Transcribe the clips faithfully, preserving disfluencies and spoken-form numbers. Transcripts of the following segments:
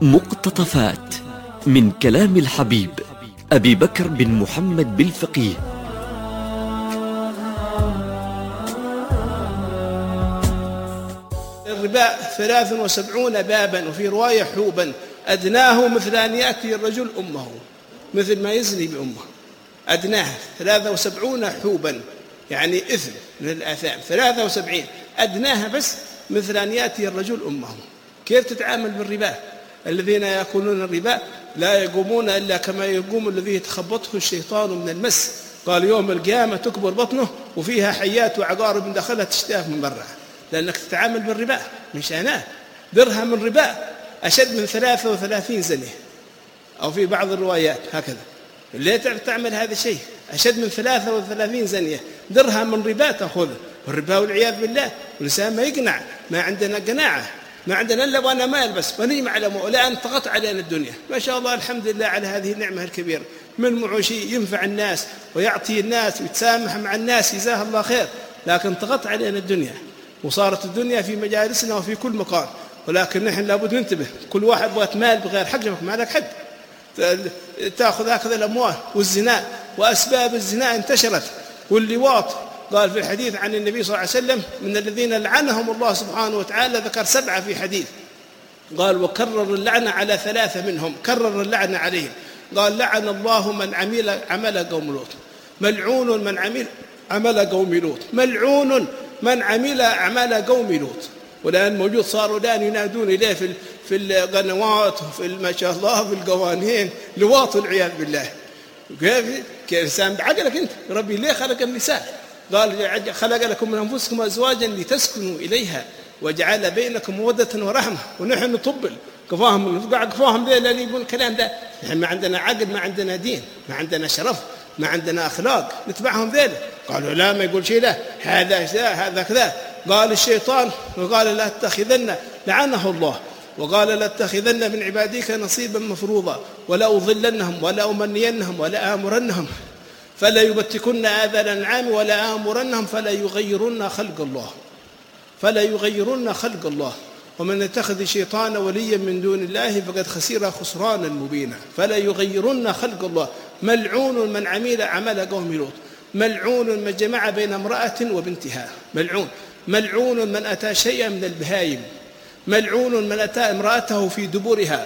مقتطفات من كلام الحبيب أبي بكر بن محمد بالفقيه. الربا ثلاث وسبعون بابا، وفي رواية حوبا، أدناه مثل أن يأتي الرجل أمه، مثل ما يزني بأمه. أدناه ثلاثة وسبعون حوبا، يعني إثم من الآثام ثلاثة وسبعين. أدناها بس مثل أن يأتي الرجل أمه. كيف تتعامل بالربا؟ الذين يأكلون الربا لا يقومون إلا كما يقوم الذي يتخبطه الشيطان من المس. قال يوم القيامة تكبر بطنه وفيها حيات وعقارب من داخلها تشتاف من برا، لأنك تتعامل بالربا. مش أنا درهم من ربا أشد من ثلاثة وثلاثين زنية، أو في بعض الروايات هكذا. اللي تعمل هذا الشيء أشد من ثلاثة وثلاثين زنية، درهم من ربا تأخذه. والربا والعياذ بالله، والإنسان ما يقنع، ما عندنا قناعة، ما عندنا إلا وأنا مال بس ونجمع على الآن طغت علينا الدنيا. ما شاء الله الحمد لله على هذه النعمة الكبيرة من معوشي ينفع الناس ويعطي الناس ويتسامح مع الناس جزاه الله خير، لكن طغت علينا الدنيا وصارت الدنيا في مجالسنا وفي كل مكان. ولكن نحن لابد ننتبه، كل واحد بغيت مال بغير حق، ما لك حق تأخذ هكذا الأموال. والزنا وأسباب الزنا انتشرت، واللواط. قال في الحديث عن النبي صلى الله عليه وسلم من الذين لعنهم الله سبحانه وتعالى، ذكر سبعة في حديث، قال وكرر اللعنة على ثلاثة منهم، كرر اللعنة عليهم. قال لعن الله من عمل عمل قوم لوط، ملعون من عمل عمل قوم لوط، ملعون من عمل عمل قوم لوط. والآن موجود، صاروا الآن ينادون إليه في في القنوات وفي ما شاء الله في القوانين لواط والعياذ بالله. كيف كإنسان بعقلك أنت؟ ربي ليه خلق النساء؟ قال خلق لكم من أنفسكم أزواجا لتسكنوا إليها وجعل بينكم مودة ورحمة. ونحن نطبل كفاهم نفقع كفاهم ذي اللي يقول الكلام ده. نحن ما عندنا عقل، ما عندنا دين، ما عندنا شرف، ما عندنا أخلاق نتبعهم ذيلا. قالوا لا ما يقول شيء، لا هذا هذا كذا. قال الشيطان وقال لا تتخذن، لعنه الله، وقال لا تتخذن من عبادك نصيبا مفروضا ولا أضلنهم ولا أمنينهم ولا آمرنهم فلا يبتكن آذان الأنعام ولا آمرنهم فلا يغيرن خلق الله فلا يغيرن خلق الله ومن يتخذ الشيطان وليا من دون الله فقد خسر خسرانا مبينا. فلا يغيرن خلق الله. ملعون من عمل عمل قوم لوط، ملعون من جمع بين امرأة وبنتها، ملعون ملعون من أتى شيئا من البهايم، ملعون من أتى امرأته في دبرها،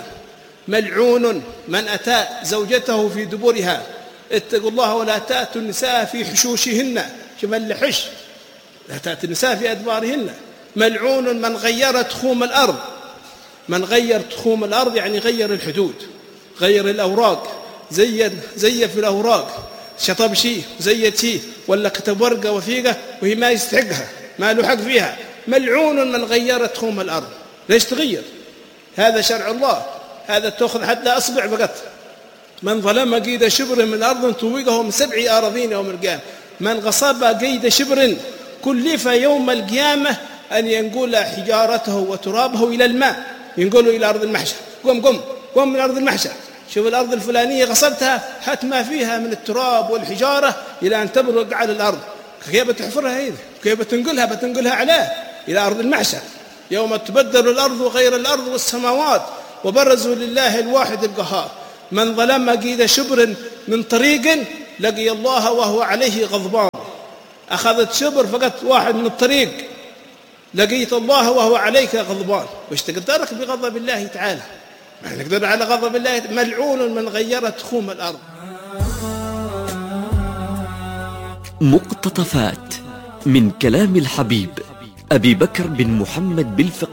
ملعون من أتى زوجته في دبرها. اتقوا الله ولا تأتوا النساء في حشوشهن، شوف اللحش، لا تأتوا النساء في أدبارهن. ملعون من غير تخوم الأرض، من غير تخوم الأرض يعني غير الحدود، غير الأوراق، زي زي في الأوراق، شطب شيء زيت شيء ولا كتب ورقة وثيقة وهي ما يستحقها، ما له حق فيها. ملعون من غير تخوم الأرض. ليش تغير؟ هذا شرع الله، هذا تأخذ حتى أصبع فقط. من ظلم قيد شبر من الأرض طوقه من سبع أراضين يوم القيامة. من غصب قيد شبر كلف يوم القيامة أن ينقل حجارته وترابه إلى الماء، ينقله إلى أرض المحشر. قم قم قم من أرض المحشر، شوف الأرض الفلانية غصبتها حتى ما فيها من التراب والحجارة إلى أن تبرق على الأرض. كيف بتحفرها هذه؟ كيف بتنقلها؟ بتنقلها عليه إلى أرض المحشر، يوم تبدل الأرض غير الأرض والسماوات وبرزوا لله الواحد القهار. من ظلم قيد شبر من طريق لقي الله وهو عليه غضبان. أخذت شبر فقط واحد من الطريق، لقيت الله وهو عليك غضبان. وش تقدرك بغضب الله تعالى؟ ما نقدر على غضب الله. ملعون من غير تخوم الأرض. مقتطفات من كلام الحبيب أبي بكر بن محمد بالفقيه.